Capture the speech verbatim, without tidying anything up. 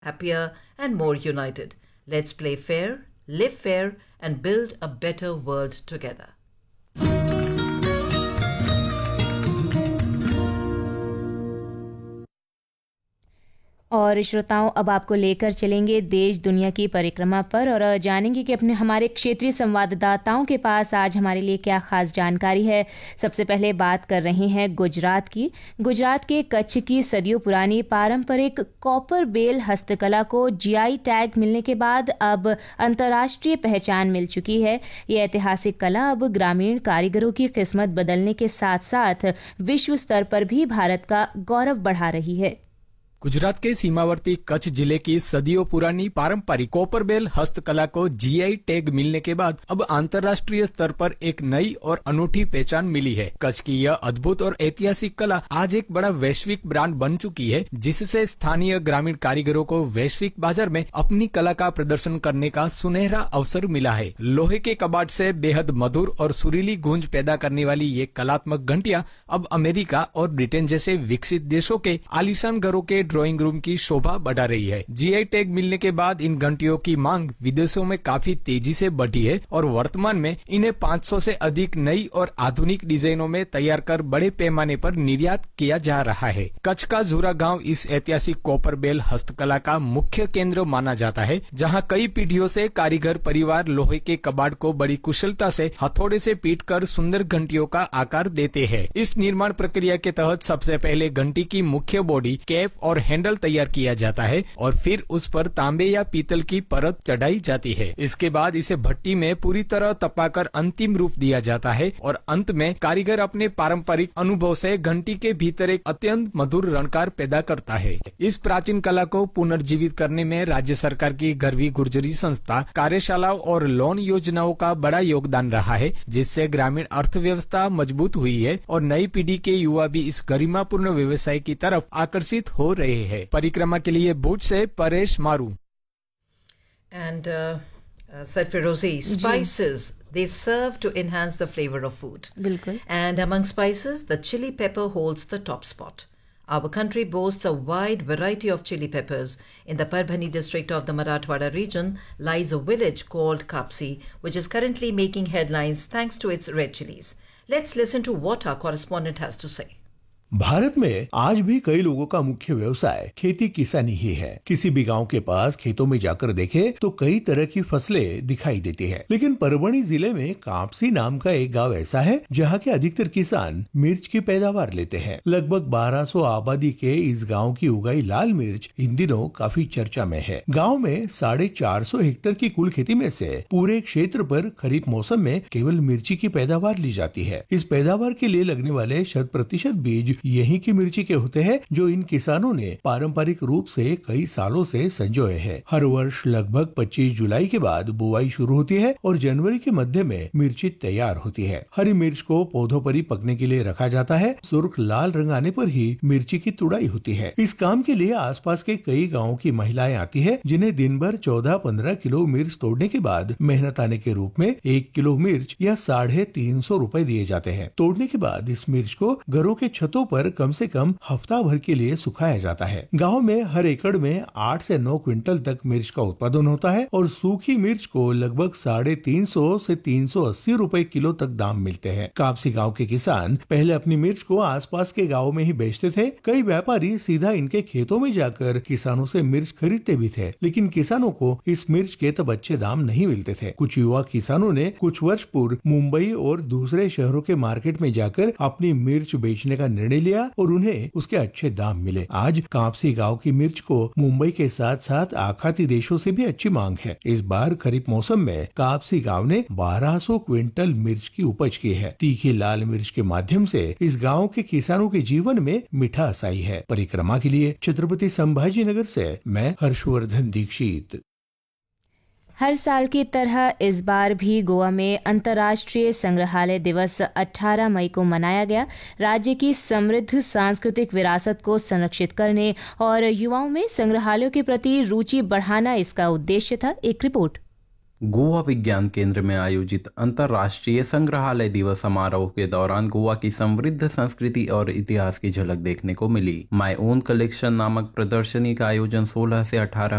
happier, and more united. Let's play fair, live fair, and build a better world together. और श्रोताओं, अब आपको लेकर चलेंगे देश दुनिया की परिक्रमा पर और जानेंगे कि अपने हमारे क्षेत्रीय संवाददाताओं के पास आज हमारे लिए क्या खास जानकारी है। सबसे पहले बात कर रहे हैं गुजरात की। गुजरात के कच्छ की सदियों पुरानी पारंपरिक कॉपर बेल हस्तकला को जीआई टैग मिलने के बाद अब अंतर्राष्ट्रीय पहचान मिल चुकी है। ये ऐतिहासिक कला अब ग्रामीण कारीगरों की किस्मत बदलने के साथ साथ विश्व स्तर पर भी भारत का गौरव बढ़ा रही है। गुजरात के सीमावर्ती कच्छ जिले की सदियों पुरानी पारंपरिक कॉपर बेल हस्तकला को जीआई टैग मिलने के बाद अब अंतर्राष्ट्रीय स्तर पर एक नई और अनूठी पहचान मिली है। कच्छ की यह अद्भुत और ऐतिहासिक कला आज एक बड़ा वैश्विक ब्रांड बन चुकी है, जिससे स्थानीय ग्रामीण कारीगरों को वैश्विक बाजार में अपनी कला का प्रदर्शन करने का सुनहरा अवसर मिला है। लोहे के कबाड़ से बेहद मधुर और सुरीली गूंज पैदा करने वाली ये कलात्मक घंटियां अब अमेरिका और ब्रिटेन जैसे विकसित देशों के आलीशान घरों के ड्राइंग रूम की शोभा बढ़ा रही है। जीआई टैग मिलने के बाद इन घंटियों की मांग विदेशों में काफी तेजी से बढ़ी है और वर्तमान में इन्हें पाँच सौ से अधिक नई और आधुनिक डिजाइनों में तैयार कर बड़े पैमाने पर निर्यात किया जा रहा है। कच्छ का झूरा गांव इस ऐतिहासिक कॉपर बेल हस्तकला का मुख्य केंद्र माना जाता है, जहां कई पीढ़ियों से कारीगर परिवार लोहे के कबाड़ को बड़ी कुशलता से हथौड़े से पीट कर सुंदर घंटियों का आकार देते हैं। इस निर्माण प्रक्रिया के तहत सबसे पहले घंटी की मुख्य बॉडी, कैप और हैंडल तैयार किया जाता है और फिर उस पर तांबे या पीतल की परत चढ़ाई जाती है। इसके बाद इसे भट्टी में पूरी तरह तपाकर अंतिम रूप दिया जाता है और अंत में कारीगर अपने पारंपरिक अनुभव से घंटी के भीतर एक अत्यंत मधुर रणकार पैदा करता है। इस प्राचीन कला को पुनर्जीवित करने में राज्य सरकार की गरवी गुर्जरी संस्था, कार्यशालाओं और लोन योजनाओं का बड़ा योगदान रहा है, जिससे ग्रामीण अर्थव्यवस्था मजबूत हुई है और नई पीढ़ी के युवा भी इस गरिमापूर्ण व्यवसाय की तरफ आकर्षित हो रहे हैं। परिक्रमा के लिए भुज से परेश मारू। And uh, uh, Sarfirozi, spices they serve to enhance the flavor of food. बिल्कुल। And among spices, the chili pepper holds the top spot. Our country boasts a wide variety of chili peppers. In the Parbhani district of the Marathwada region lies a village called Kapsi, which is currently making headlines thanks to its red chilies. Let's listen to what our correspondent has to say. Bharat में आज भी कई लोगों का मुख्य व्यवसाय खेती किसानी ही है। किसी भी गांव के पास खेतों में जाकर देखे तो कई तरह की फसलें दिखाई देती है, लेकिन परभणी जिले में कापसी नाम का एक गांव ऐसा है जहां के अधिकतर किसान मिर्च की पैदावार लेते हैं। लगभग बारह सौ आबादी के इस गाँव की उगाई लाल मिर्च इन दिनों काफी चर्चा में है। गाँव में साढ़े चार सौ हेक्टेयर की कुल खेती में से पूरे क्षेत्र पर खरीफ मौसम में केवल मिर्ची की पैदावार ली जाती है। इस पैदावार के लिए लगने वाले शत प्रतिशत बीज यही की मिर्ची के होते हैं, जो इन किसानों ने पारंपरिक रूप से कई सालों से संजोए हैं। हर वर्ष लगभग पच्चीस जुलाई के बाद बुआई शुरू होती है और जनवरी के मध्य में मिर्ची तैयार होती है। हरी मिर्च को पौधों पर ही पकने के लिए रखा जाता है। सुर्ख लाल रंग आने पर ही मिर्ची की तुड़ाई होती है। इस काम के लिए आसपास के कई गाँव की महिलाएं आती है, जिन्हें दिन भर चौदह पंद्रह किलो मिर्च तोड़ने के बाद मेहनत आने के रूप में एक किलो मिर्च या साढ़े तीन सौ रूपए दिए जाते हैं। तोड़ने के बाद इस मिर्च को घरों के छतों पर कम से कम हफ्ता भर के लिए सुखाया जाता है। गांव में हर एकड़ में आठ से नौ क्विंटल तक मिर्च का उत्पादन होता है और सूखी मिर्च को लगभग साढ़े तीन सौ से तीन सौ अस्सी रूपए किलो तक दाम मिलते हैं। कापसी गांव के किसान पहले अपनी मिर्च को आसपास के गाँव में ही बेचते थे। कई व्यापारी सीधा इनके खेतों में जाकर किसानों से मिर्च खरीदते भी थे, लेकिन किसानों को इस मिर्च के तब अच्छे दाम नहीं मिलते थे। कुछ युवा किसानों ने कुछ वर्ष पूर्व मुंबई और दूसरे शहरों के मार्केट में जाकर अपनी मिर्च बेचने का निर्णय लिया और उन्हें उसके अच्छे दाम मिले। आज कापसी गांव की मिर्च को मुंबई के साथ साथ आखाती देशों से भी अच्छी मांग है। इस बार खरीफ मौसम में कापसी गांव ने बारह सौ क्विंटल मिर्च की उपज की है। तीखी लाल मिर्च के माध्यम से इस गांव के किसानों के जीवन में मिठास आई है। परिक्रमा के लिए छत्रपति संभाजी नगर से मैं हर्षवर्धन दीक्षित। हर साल की तरह इस बार भी गोवा में अंतर्राष्ट्रीय संग्रहालय दिवस अठारह मई को मनाया गया। राज्य की समृद्ध सांस्कृतिक विरासत को संरक्षित करने और युवाओं में संग्रहालयों के प्रति रुचि बढ़ाना इसका उद्देश्य था। एक रिपोर्ट। गोवा विज्ञान केंद्र में आयोजित अंतर्राष्ट्रीय संग्रहालय दिवस समारोह के दौरान गोवा की समृद्ध संस्कृति और इतिहास की झलक देखने को मिली। माय ओन कलेक्शन नामक प्रदर्शनी का आयोजन सोलह से अठारह